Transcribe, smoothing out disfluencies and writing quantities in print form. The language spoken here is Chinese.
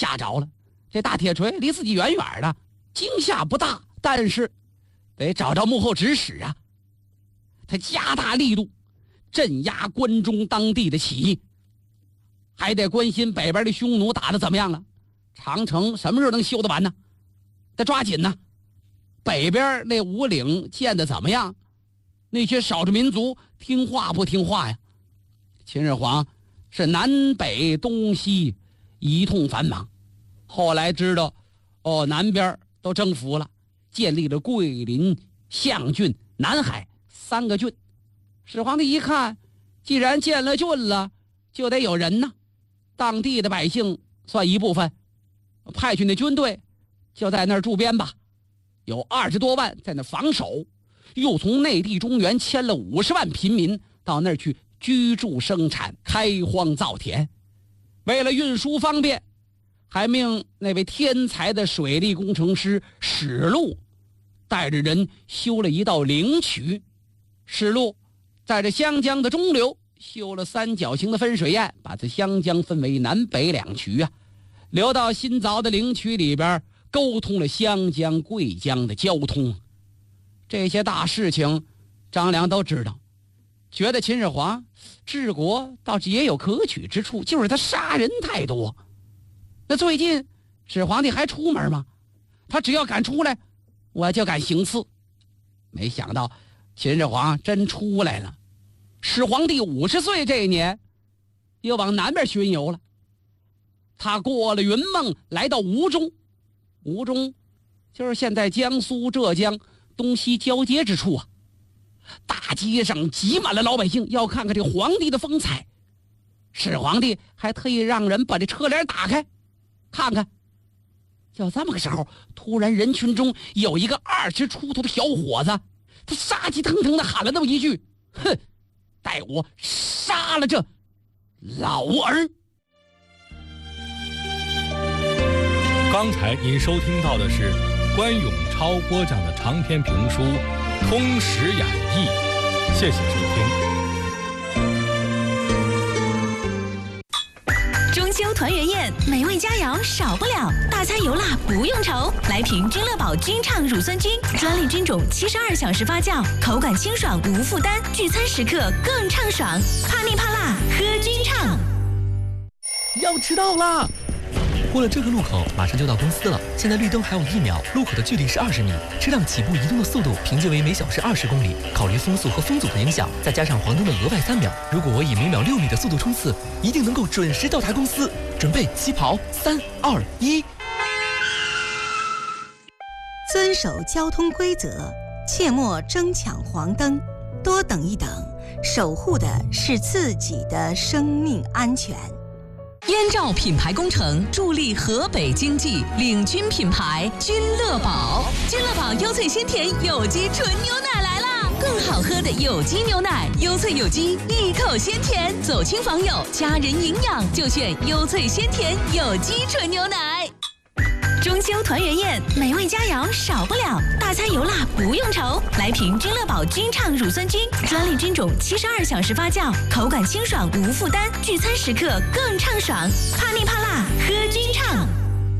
吓着了。这大铁锤离自己远远的，惊吓不大，但是得找着幕后指使啊。他加大力度镇压关中当地的起义，还得关心北边的匈奴打得怎么样了，长城什么时候能修得完呢？得抓紧呢。北边那五岭建得怎么样？那些少数民族听话不听话呀？秦始皇是南北东西一通繁忙，后来知道南边都征服了，建立了桂林、象郡、南海3个郡。始皇帝一看，既然建了郡了，就得有人呢，当地的百姓算一部分，派去那军队就在那儿驻边吧，有20多万在那防守，又从内地中原迁了50万平民到那儿去居住生产，开荒造田。为了运输方便，还命那位天才的水利工程师史禄带着人修了一道灵渠。史禄在这湘江的中流修了3角形的分水堰，把这湘江分为南北2渠啊，流到新凿的灵渠里边，沟通了湘江、贵江的交通。这些大事情张良都知道，觉得秦始皇治国倒是也有可取之处，就是他杀人太多。那最近始皇帝还出门吗？他只要敢出来，我就敢行刺。没想到秦始皇真出来了。始皇帝50岁这一年，又往南边巡游了。他过了云梦，来到吴中。吴中就是现在江苏、浙江东西交接之处啊。大街上挤满了老百姓，要看看这皇帝的风采。始皇帝还特意让人把这车帘打开，看看。就这么个时候，突然人群中有一个20出头的小伙子，他杀气腾腾的喊了那么一句：“哼，待我杀了这老儿！” 刚才您收听到的是关永超播讲的长篇评书《通史演义》，谢谢收听。 中秋团圆宴，美味佳肴少不了，大餐油辣不用愁。来瓶君乐宝君畅乳酸菌，专利菌种，72小时发酵，口感清爽无负担，聚餐时刻更畅爽。怕腻怕辣，喝君畅。 要迟到了！过了这个路口，马上就到公司了。现在绿灯还有1秒，路口的距离是20米，车辆起步移动的速度凭借为每小时20公里。考虑风速和风阻的影响，再加上黄灯的额外3秒，如果我以每秒6米的速度冲刺，一定能够准时到达公司。准备起跑，3、2、1。 遵守交通规则，切莫争抢黄灯，多等一等，守护的是自己的生命安全。 燕赵品牌工程助力河北经济，领军品牌君乐宝。君乐宝优萃鲜甜有机纯牛奶来啦！更好喝的有机牛奶，优萃有机，一口鲜甜，走亲访友，家人营养就选优萃鲜甜有机纯牛奶。中秋团圆宴，美味佳肴少不了，大餐油辣不用愁。来瓶君乐宝君畅乳酸菌，专利菌种，72小时发酵，口感清爽无负担，聚餐时刻更畅爽。怕腻怕辣，喝君畅。